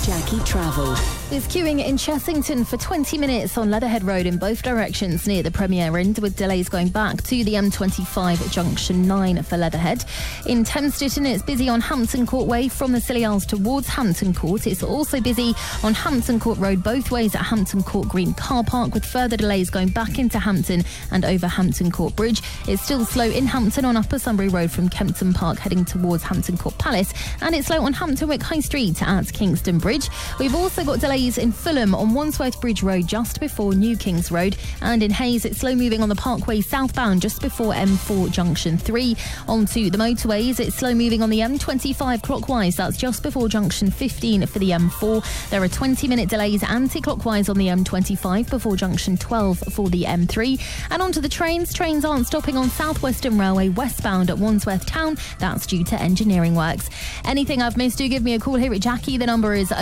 Jackie Travel. There's queuing in Chessington for 20 minutes on Leatherhead Road in both directions near the Premier Inn, with delays going back to the M25 Junction 9 for Leatherhead. In Thames Ditton, it's busy on Hampton Court Way from the Scilly Isles towards Hampton Court. It's also busy on Hampton Court Road both ways at Hampton Court Green Car Park, with further delays going back into Hampton and over Hampton Court Bridge. It's still slow in Hampton on Upper Sunbury Road from Kempton Park heading towards Hampton Court Palace, and it's slow on Hampton Wick High Street at Kingston Bridge. We've also got delays in Fulham on Wandsworth Bridge Road just before New Kings Road, and in Hayes it's slow moving on the Parkway southbound just before M4 Junction 3. Onto the motorways, it's slow moving on the M25 clockwise, that's just before Junction 15 for the M4. There are 20-minute delays anti-clockwise on the M25 before Junction 12 for the M3. And onto the trains aren't stopping on South Western Railway westbound at Wandsworth Town, that's due to engineering works. Anything I've missed, do give me a call here at Jackie. The number is